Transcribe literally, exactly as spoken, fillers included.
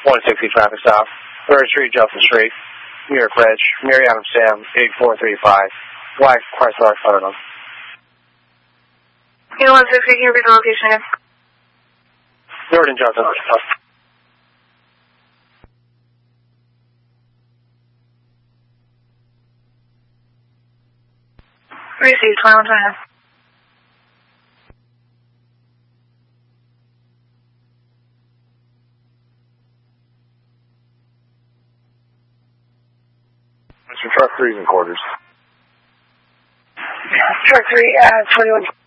one sixty traffic stop, third Street, Justin Street, New York Bridge, Mary Adams Sam, eight four three five, Black Chrysler Cardinal. You know, one sixty, can you read the location again? Jordan Justin. Received, twenty-one twenty-nine. Mister Truck three's in quarters. Truck three, uh, twenty-one.